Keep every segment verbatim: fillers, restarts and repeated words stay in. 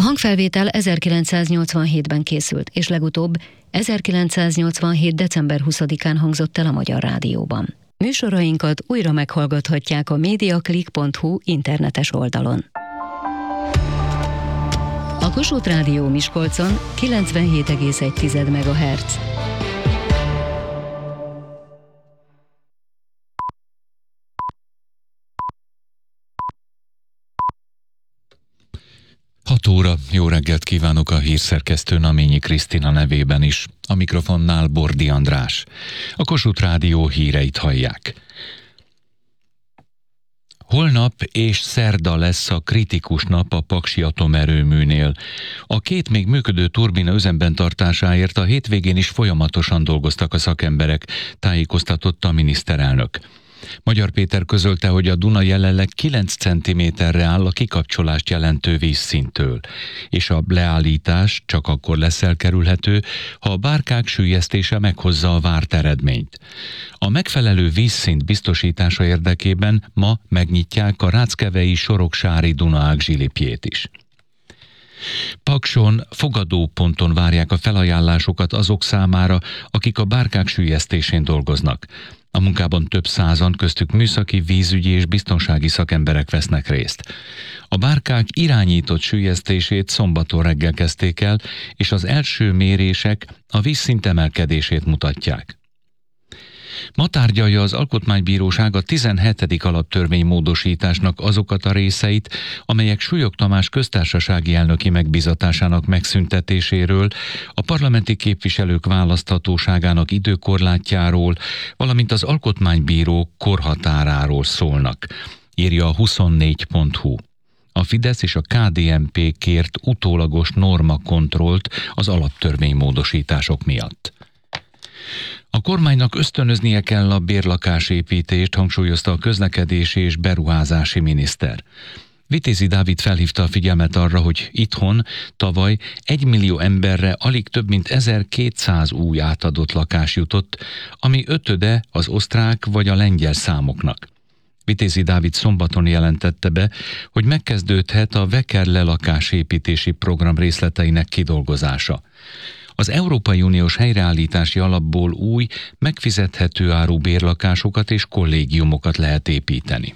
hangfelvétel ezerkilencszáznyolcvanhétben készült, és legutóbb ezerkilencszáznyolcvanhét. december huszadikán hangzott el a Magyar Rádióban. Műsorainkat újra meghallgathatják a mediaclick pont hu internetes oldalon. A Kossuth Rádió Miskolcon kilencvenhét egész egy megahertz. hat óra, jó reggelt kívánok a hírszerkesztő Naményi Krisztina nevében is. A mikrofonnál Bordi András. A Kossuth Rádió híreit hallják. Holnap és szerda lesz a kritikus nap a Paksi atomerőműnél. A két még működő turbina üzemben tartásáért a hétvégén is folyamatosan dolgoztak a szakemberek, tájékoztatott a miniszterelnök. Magyar Péter közölte, hogy a Duna jelenleg kilenc centiméterre áll a kikapcsolást jelentő vízszinttől, és a leállítás csak akkor lesz elkerülhető, ha a bárkák süllyesztése meghozza a várt eredményt. A megfelelő vízszint biztosítása érdekében ma megnyitják a ráckevei Soroksári Dunaág zsilipjét is. Pakson fogadóponton várják a felajánlásokat azok számára, akik a bárkák süllyesztésén dolgoznak. A munkában több százan, köztük műszaki, vízügyi és biztonsági szakemberek vesznek részt. A bárkák irányított süllyesztését szombaton reggel kezdték el, és az első mérések a vízszint emelkedését mutatják. Ma tárgyalja az Alkotmánybíróság a tizenhetedik alaptörvény módosításnak azokat a részeit, amelyek Súlyog Tamás köztársasági elnöki megbízatásának megszüntetéséről, a parlamenti képviselők választhatóságának időkorlátjáról, valamint az alkotmánybíró korhatáráról szólnak, írja a huszonnégy pont hu. A Fidesz és a ká dé en pé kért utólagos normakontrollt az alaptörvény módosítások miatt. A kormánynak ösztönöznie kell a bérlakásépítést, hangsúlyozta a közlekedési és beruházási miniszter. Vitézi Dávid felhívta a figyelmet arra, hogy itthon tavaly egymillió emberre alig több mint ezerkétszáz új átadott lakás jutott, ami ötöde az osztrák vagy a lengyel számoknak. Vitézi Dávid szombaton jelentette be, hogy megkezdődhet a Vekerle lakásépítési program részleteinek kidolgozása. Az Európai Uniós helyreállítási alapból új, megfizethető áru bérlakásokat és kollégiumokat lehet építeni.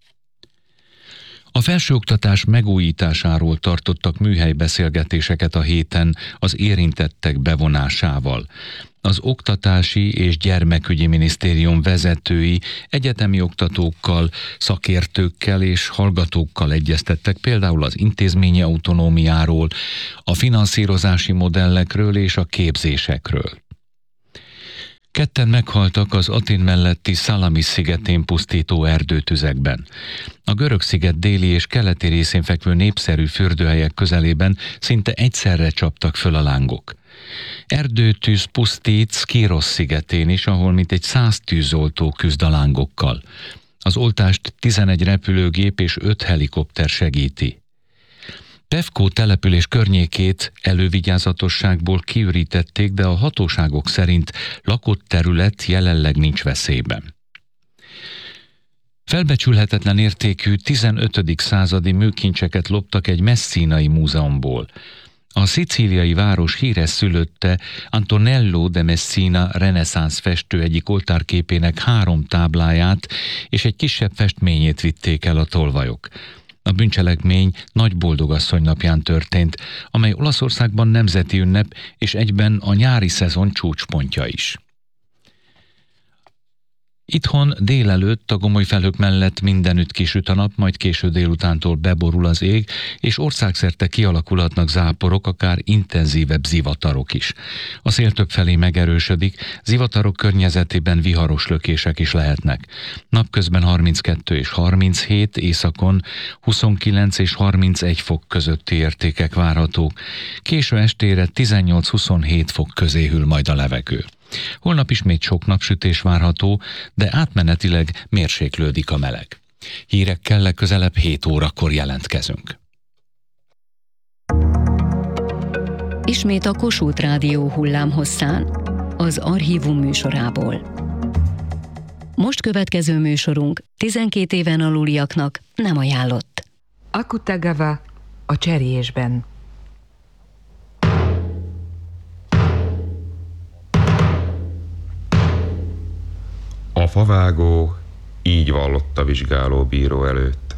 A felsőoktatás megújításáról tartottak műhelybeszélgetéseket a héten az érintettek bevonásával. Az Oktatási és Gyermekügyi Minisztérium vezetői egyetemi oktatókkal, szakértőkkel és hallgatókkal egyeztettek például az intézményi autonómiáról, a finanszírozási modellekről és a képzésekről. Ketten meghaltak az Atén melletti Salamis szigetén pusztító erdőtüzekben. A görög sziget déli és keleti részén fekvő népszerű fürdőhelyek közelében szinte egyszerre csaptak föl a lángok. Erdőtűz pusztít Szkirosz szigetén is, ahol mintegy száz tűzoltó küzd a lángokkal. Az oltást tizenegy repülőgép és öt helikopter segíti. Pevkó település környékét elővigyázatosságból kiürítették, de a hatóságok szerint lakott terület jelenleg nincs veszélyben. Felbecsülhetetlen értékű tizenötödik századi műkincseket loptak egy messzínai múzeumból. A szicíliai város híres szülötte Antonello de Messina reneszánsz festő egyik oltárképének három tábláját és egy kisebb festményét vitték el a tolvajok. A bűncselekmény Nagy Boldogasszony napján történt, amely Olaszországban nemzeti ünnep és egyben a nyári szezon csúcspontja is. Itthon délelőtt a gomoly felhők mellett mindenütt kisüt a nap, majd késő délutántól beborul az ég, és országszerte kialakulhatnak záporok, akár intenzívebb zivatarok is. A szél többfelé megerősödik, zivatarok környezetében viharos lökések is lehetnek. Napközben harminckettő és harminchét, északon huszonkilenc és harmincegy fok közötti értékek várhatók. Késő estére tizennyolc-huszonhét fok közé hűl majd a levegő. Holnap ismét sok napsütés várható, de átmenetileg mérséklődik a meleg. Hírekkel legközelebb hét órakor jelentkezünk. Ismét a Kossuth Rádió hullámhosszán, az Archívum műsorából. Most következő műsorunk tizenkét éven aluliaknak nem ajánlott. Akutagawa a cserjésben. favágó így vallott a vizsgálóbíró előtt.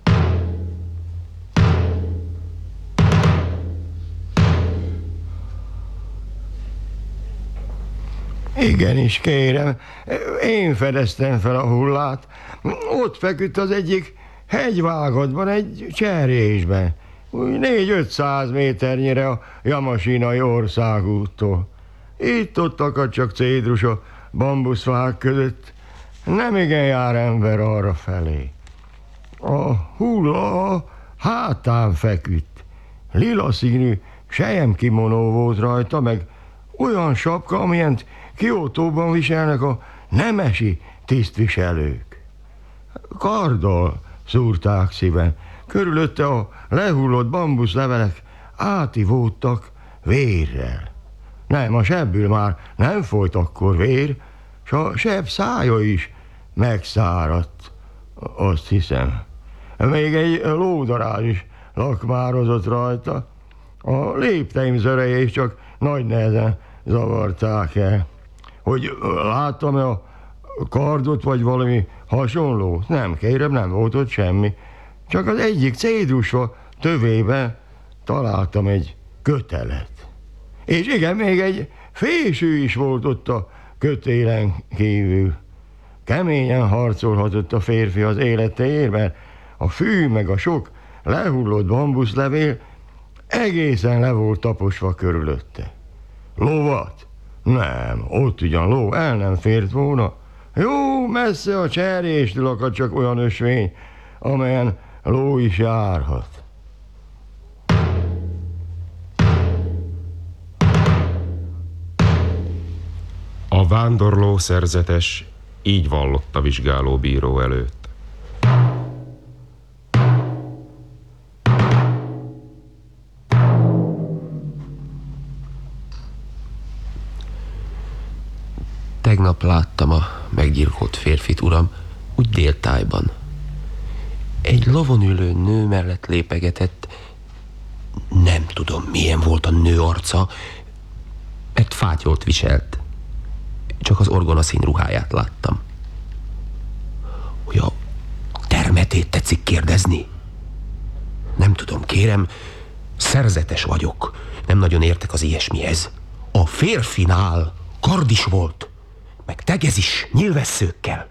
Igenis, kérem, én fedeztem fel a hullát. Ott feküdt az egyik hegyvágatban, egy cserésben. Négy-ötszáz méternyire a Jamasinai országúttól. Itt-ott akad csak cédrus a bambuszfák között. Nem igen jár ember arra felé. A hulla a hátán feküdt. Lila színű selyemkimonó volt rajta, meg olyan sapka, amilyent Kiotóban viselnek a nemesi tisztviselők. Karddal szúrták szíven. Körülötte a lehullott bambuszlevelek átivódtak vérrel. Nem, a sebből már nem folyt akkor vér, s a sebb szája is megszáradt, azt hiszem. Még egy lódarázs is lakmározott rajta. A lépteim zöreje is csak nagy nehezen zavarták el. Hogy láttam-e a kardot, vagy valami hasonló? Nem, kérem, nem volt ott semmi. Csak az egyik cédrusva tövében találtam egy kötelet. És igen, még egy fésű is volt ott a kötélen kívül. Keményen harcolhatott a férfi az életéért, mert a fű meg a sok lehullott bambuszlevél egészen le volt taposva körülötte. Lovat? Nem, ott ugyan ló el nem fért volna. Jó, messze a cserjéstől akad csak olyan ösvény, amelyen ló is járhat. A vándorló szerzetes így vallott a vizsgálóbíró előtt. Tegnap láttam a meggyilkolt férfit, uram, úgy déltájban. Egy lovon ülő nő mellett lépegetett. Nem tudom, milyen volt a nő arca, mert fátyolt viselt. Csak az orgonaszín ruháját láttam. Hogy a termetét tetszik kérdezni? Nem tudom, kérem, szerzetes vagyok. Nem nagyon értek az ilyesmihez. A férfinál kard is volt, meg tegez is, nyilvesszőkkel.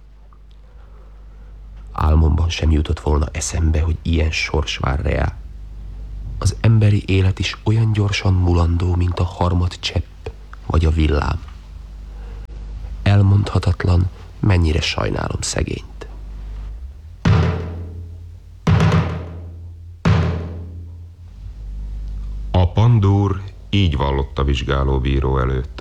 Álmomban sem jutott volna eszembe, hogy ilyen sors vár rá. Az emberi élet is olyan gyorsan mulandó, mint a harmad csepp vagy a villám. Elmondhatatlan, mennyire sajnálom szegényt. A pandúr így vallott a vizsgálóbíró előtt.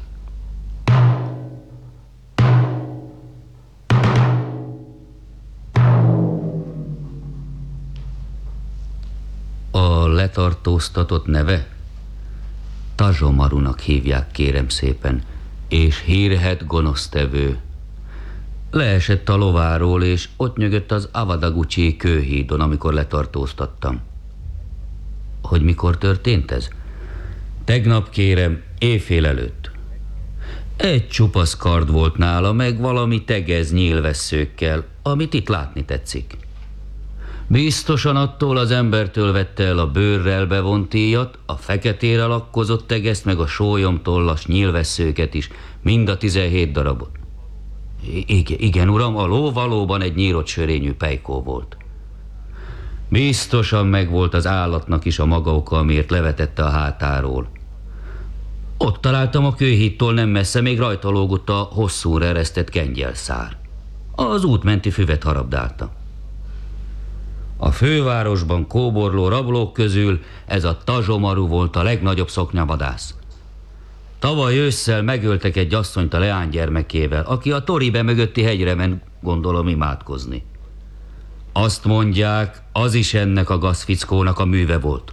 A letartóztatott neve? Tazsomarunak hívják, kérem szépen, és hírhedt gonosztevő. Leesett a lováról, és ott nyögött az Awadaguchi kőhídon, amikor letartóztattam. Hogy mikor történt ez? Tegnap, kérem, éjfél előtt. Egy csupasz kard volt nála, meg valami tegez nyílvesszőkkel, amit itt látni tetszik. Biztosan attól az embertől vette el a bőrrel bevont íjat, a feketére lakkozott tegezt, meg a sólyomtollas nyílvesszőket is, mind a tizenhét darabot. Igen, igen, uram, a ló valóban egy nyírott sörényű pejkó volt. Biztosan megvolt az állatnak is a maga oka, amiért levetette a hátáról. Ott találtam a kőhídtól nem messze, még rajta lógott a hosszúra eresztett kengyelszár. Az útmenti füvet harabdálta. A fővárosban kóborló rablók közül ez a Tazsomaru volt a legnagyobb szoknyavadász. Tavaly ősszel megöltek egy asszonyt a leánygyermekével, aki a Toribe mögötti hegyre ment, gondolom, imádkozni. Azt mondják, az is ennek a gazfickónak a műve volt.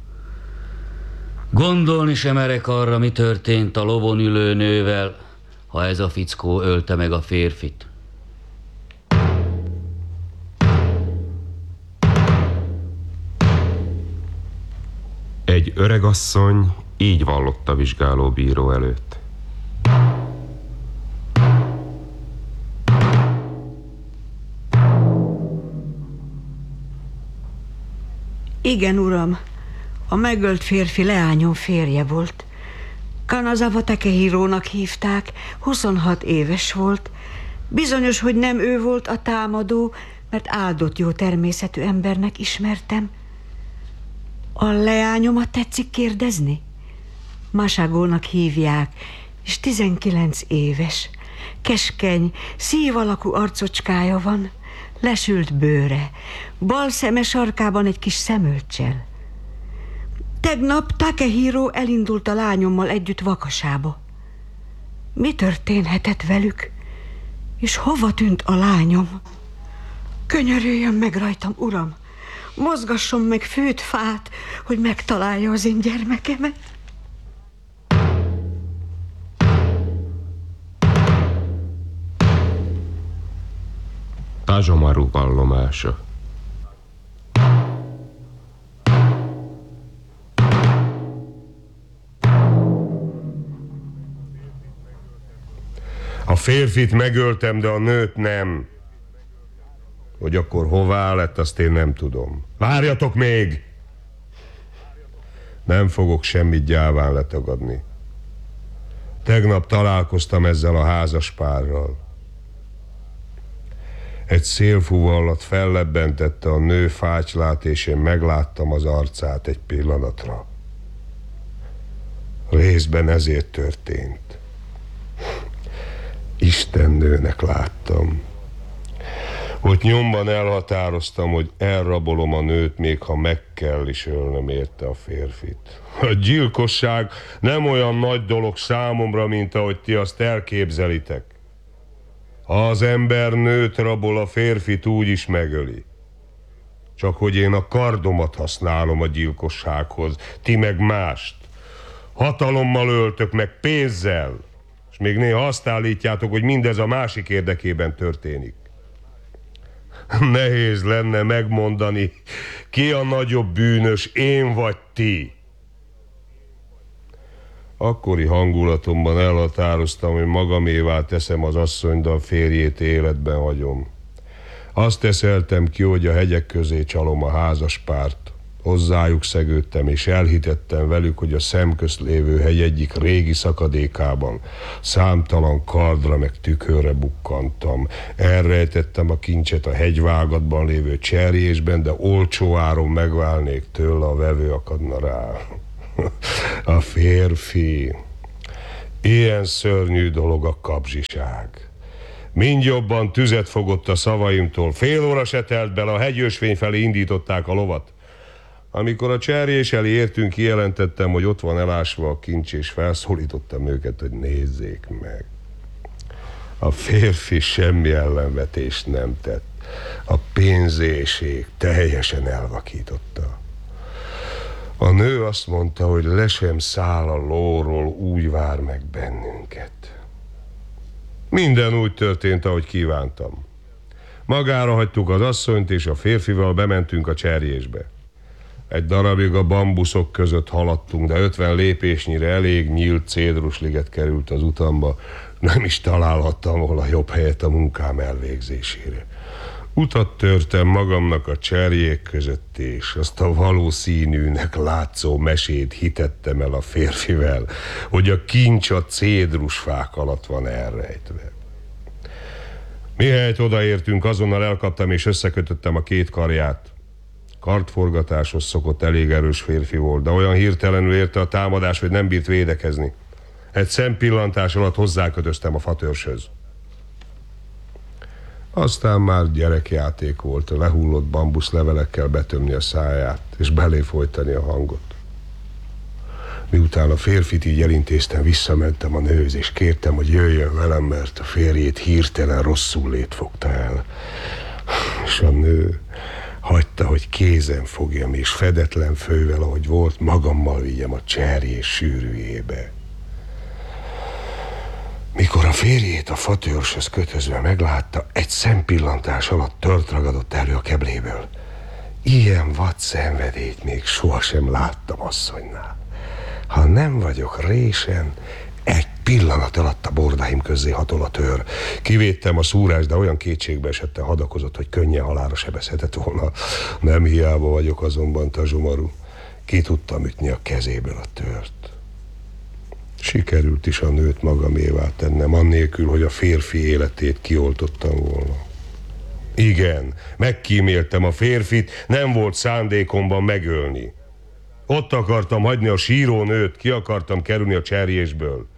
Gondolni sem merek arra, mi történt a lovon ülő nővel, ha ez a fickó ölte meg a férfit. Egy öregasszony így vallott a vizsgálóbíró előtt. Igen, uram. A megölt férfi leányom férje volt. Kanazawa Takehirónak hívták, huszonhat éves volt. Bizonyos, hogy nem ő volt a támadó, mert áldott jó természetű embernek ismertem. A leányomat tetszik kérdezni? Masagónak hívják, és tizenkilenc éves. Keskeny, szív alakú arcocskája van, lesült bőre, bal szeme sarkában egy kis szemölccsel. Tegnap Takehiro elindult a lányommal együtt Vakasába. Mi történhetett velük, és hova tűnt a lányom? Könyörüljön meg rajtam, uram, mozgasson meg fűt, fát, hogy megtalálja az én gyermekemet. Tajamaru vallomása. A férfit megöltem, de a nőt nem. Hogy akkor hová lett, azt én nem tudom. Várjatok még! Nem fogok semmit gyáván letagadni. Tegnap találkoztam ezzel a házaspárral. Egy szélfúvallat fellebbentette a nő fácslát, és én megláttam az arcát egy pillanatra. Részben ezért történt. Istennőnek láttam. Ott nyomban elhatároztam, hogy elrabolom a nőt, még ha meg kell is ölnöm érte a férfit. A gyilkosság nem olyan nagy dolog számomra, mint ahogy ti azt elképzelitek. Ha az ember nőt rabol, a férfit úgy is megöli. Csak hogy én a kardomat használom a gyilkossághoz, ti meg mást. Hatalommal öltök, meg pénzzel, és még néha azt állítjátok, hogy mindez a másik érdekében történik. Nehéz lenne megmondani, ki a nagyobb bűnös, én vagy ti. Akkori hangulatomban elhatároztam, hogy magamévá teszem az asszonyt, de a férjét életben hagyom. Azt teszeltem ki, hogy a hegyek közé csalom a házaspárt. Hozzájuk szegődtem, és elhitettem velük, hogy a szemközt lévő hegy egyik régi szakadékában számtalan kardra meg tükörre bukkantam. Elrejtettem a kincset a hegyvágatban lévő cserjésben, de olcsó áron megválnék tőle, a vevő akadna rá. A férfi. Ilyen szörnyű dolog a kapzsiság. Mind jobban tüzet fogott a szavaimtól. Fél óra se telt bele, a hegyősvény felé indították a lovat. Amikor a cserjés elé értünk, kijelentettem, hogy ott van elásva a kincs, és felszólítottam őket, hogy nézzék meg. A férfi semmi ellenvetést nem tett. A pénzéség teljesen elvakította. A nő azt mondta, hogy le sem száll a lóról, úgy vár meg bennünket. Minden úgy történt, ahogy kívántam. Magára hagytuk az asszonyt, és a férfival bementünk a cserjésbe. Egy darabig a bambuszok között haladtunk, de ötven lépésnyire elég nyílt cédrusliget került az utamba. Nem is találhattam volna jobb helyet a munkám elvégzésére. Utat törtem magamnak a cserjék között, és azt a valószínűnek látszó mesét hitettem el a férfivel, hogy a kincs a cédrusfák alatt van elrejtve. Mihelyt odaértünk, azonnal elkaptam és összekötöttem a két karját. Kardforgatáshoz szokott, elég erős férfi volt, de olyan hirtelenül érte a támadás, hogy nem bírt védekezni. Egy szempillantás alatt hozzákötöztem a fatörzshöz. Aztán már gyerekjáték volt a lehullott bambuszlevelekkel betömni a száját, és belé folytani a hangot. Miután a férfit így elintéztem, visszamentem a nőhöz, és kértem, hogy jöjjön velem, mert a férjét hirtelen rosszul lét fogta el. És a nő hagyta, hogy kézen fogjam, és fedetlen fővel, ahogy volt, magammal vigyem a cserjés sűrűjébe. Mikor a férjét a fatörzshöz kötözve meglátta, egy szempillantás alatt tört ragadott elő a kebléből. Ilyen vad szenvedélyt még sohasem láttam asszonynál. Ha nem vagyok résen, egy Pillanat alatt a bordáim közzé hatol a tőr. Kivédtem a szúrást, de olyan kétségbe esetten hadakozott, hogy könnyen halálra sebezhetett volna. Nem hiába vagyok azonban tazsomaru. Ki tudtam ütni a kezéből a tőrt. Sikerült is a nőt magamévá tennem, annélkül, hogy a férfi életét kioltottam volna. Igen, megkíméltem a férfit, nem volt szándékomban megölni. Ott akartam hagyni a síró nőt, ki akartam kerülni a cserjésből.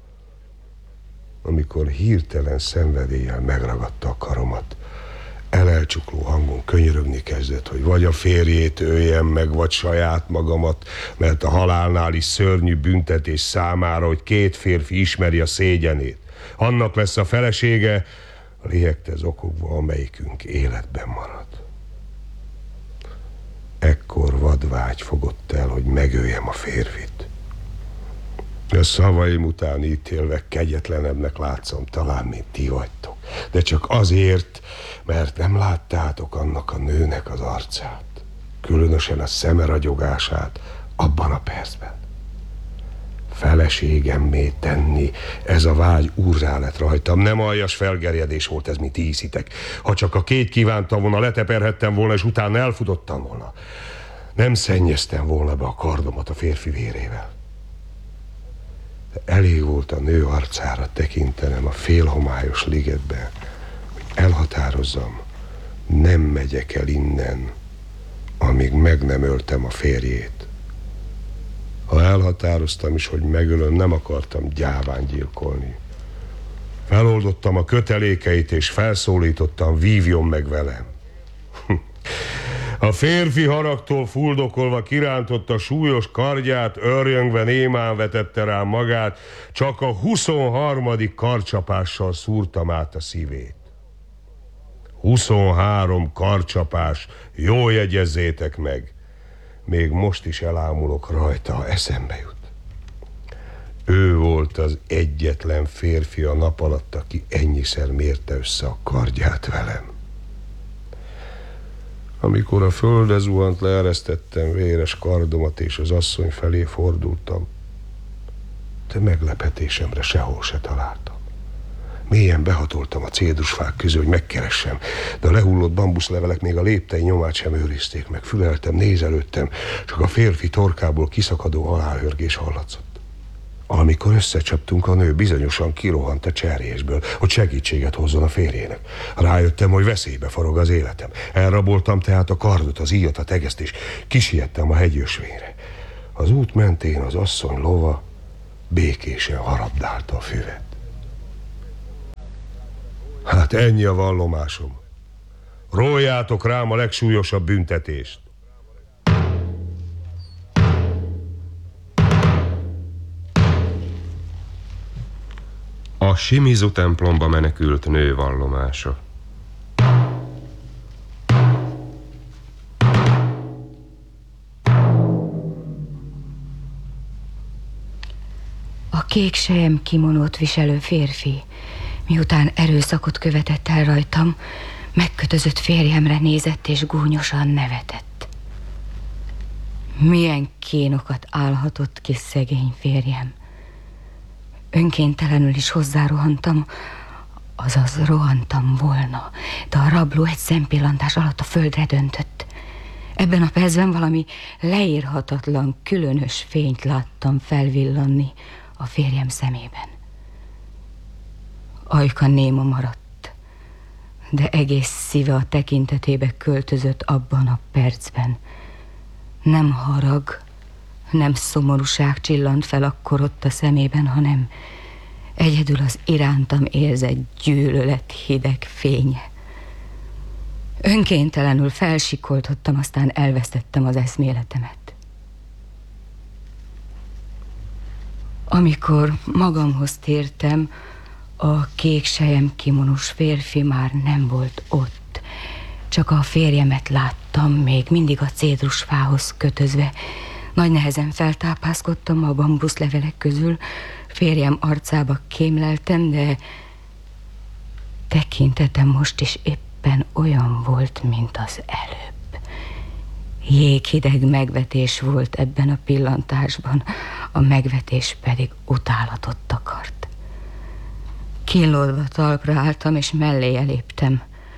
Amikor hirtelen szenvedéllyel megragadta a karomat, elelcsukló hangon könyörögni kezdett, hogy vagy a férjét öljem meg, vagy saját magamat, mert a halálnál is szörnyű büntetés számára, hogy két férfi ismeri a szégyenét. Annak lesz a felesége, lihegte az okokba, amelyikünk életben marad. Ekkor vadvágy fogott el, hogy megöljem a férfit. A szavaim után ítélve kegyetlenebbnek látszom talán, mint ti vagytok. De csak azért, mert nem láttátok annak a nőnek az arcát, különösen a szeme ragyogását abban a percben. Feleségemmé tenni, ez a vágy úrrá lett rajtam. Nem aljas felgerjedés volt ez, mint ti hiszitek. Ha csak a két kívántam volna, leteperhettem volna, és utána elfutottam volna. Nem szennyeztem volna be a kardomat a férfi vérével. De elég volt a nő arcára tekintenem a félhomályos ligetben, hogy elhatározzam, nem megyek el innen, amíg meg nem öltem a férjét. Ha elhatároztam is, hogy megölöm, nem akartam gyáván gyilkolni. Feloldottam a kötelékeit, és felszólítottam, vívjon meg velem. A férfi haragtól fuldokolva kirántotta súlyos kardját, örjöngve némán vetette rám magát, csak a huszonharmadik karcsapással szúrtam át a szívét. huszonhárom karcsapás, jól jegyezzétek meg. Még most is elámulok rajta, ha eszembe jut. Ő volt az egyetlen férfi a nap alatt, aki ennyiszer mérte össze a kardját velem. Amikor a földre zuhant, leeresztettem véres kardomat, és az asszony felé fordultam, de meglepetésemre sehol se találtam. Mélyen behatoltam a cédusfák közül, hogy megkeressem, de a lehullott bambuszlevelek még a léptei nyomát sem őrizték meg. Füleltem, nézelődtem, csak a férfi torkából kiszakadó halálhörgés hallatszott. Amikor összecsaptunk, a nő bizonyosan kirohant a cserjésből, hogy segítséget hozzon a férjének. Rájöttem, hogy veszélybe forog az életem. Elraboltam tehát a kardot, az íjat, a tegeszt, és kisiettem a hegyösvényre. Az út mentén az asszony lova békésen harabdálta a füvet. Hát ennyi a vallomásom. Róljátok rám a legsúlyosabb büntetést. A Shimizu templomba menekült nő vallomása. A kék sejem kimonót viselő férfi, miután erőszakot követett el rajtam, megkötözött férjemre nézett és gúnyosan nevetett. Milyen kínokat állhatott ki szegény férjem. Önkéntelenül is hozzárohantam, azaz rohantam volna, de a rabló egy szempillantás alatt a földre döntött. Ebben a percben valami leírhatatlan, különös fényt láttam felvillanni a férjem szemében. Ajka néma maradt, de egész szíve a tekintetébe költözött abban a percben. Nem harag, nem szomorúság csillant fel akkor ott a szemében, hanem egyedül az irántam érzett gyűlölet hideg fénye. Önkéntelenül felsikoltottam, aztán elvesztettem az eszméletemet. Amikor magamhoz tértem, a kék sejem kimonós férfi már nem volt ott. Csak a férjemet láttam, még mindig a cédrusfához kötözve. Nagy nehezen feltápászkodtam a bambuszlevelek közül, férjem arcába kémleltem, de tekintetem most is éppen olyan volt, mint az előbb. Jéghideg megvetés volt ebben a pillantásban, a megvetés pedig utálatot takart. Kínlódva talpra álltam, és melléje léptem.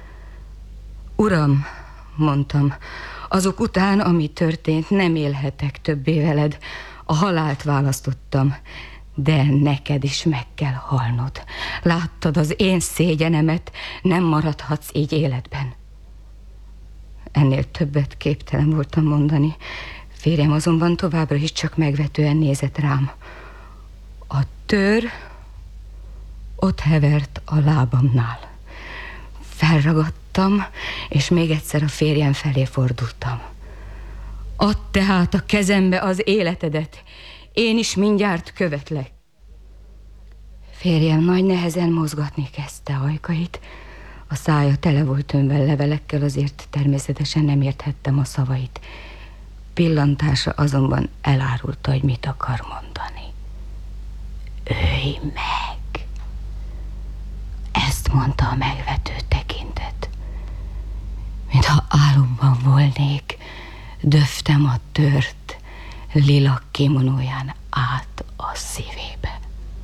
Uram, mondtam, azok után, ami történt, nem élhetek többé veled. A halált választottam, de neked is meg kell halnod. Láttad az én szégyenemet, nem maradhatsz így életben. Ennél többet képtelen voltam mondani. Férjem azonban továbbra is csak megvetően nézett rám. A tőr ott hevert a lábamnál. Felragadtam, és még egyszer a férjem felé fordultam. Add tehát a kezembe az életedet, én is mindjárt követlek. Férjem nagy nehezen mozgatni kezdte ajkait. A szája tele volt önvel levelekkel, azért természetesen nem érthettem a szavait. Pillantása azonban elárulta, hogy mit akar mondani. Ölj meg! Ezt mondta a megvető tekintet. Mintha álomban volnék, döftem a tört lila kimonóján át a szívébe.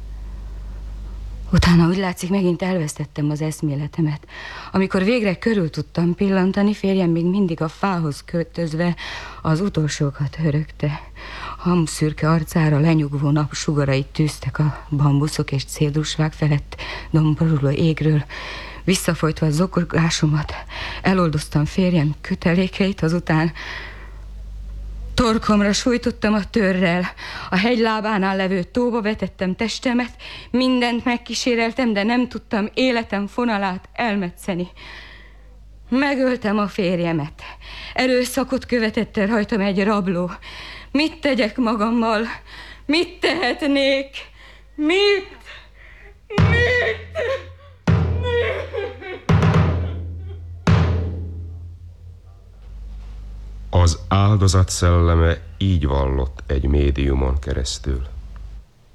Utána úgy látszik, megint elvesztettem az eszméletemet. Amikor végre körül tudtam pillantani, férjem még mindig a fához kötözve az utolsókat hörögte. Hamszürke arcára lenyugvó napsugarai tűztek a bambuszok és cédrusfák felett domboruló égről. Visszafolytva a zokogásomat, eloldoztam férjem kötelékeit, azután torkomra sújtottam a törrel, a hegylábánál levő tóba vetettem testemet, mindent megkíséreltem, de nem tudtam életem fonalát elmetszeni. Megöltem a férjemet. Erőszakot követett el rajtam egy rabló. Mit tegyek magammal? Mit tehetnék? Mit? Mit? Az áldozat szelleme így vallott egy médiumon keresztül.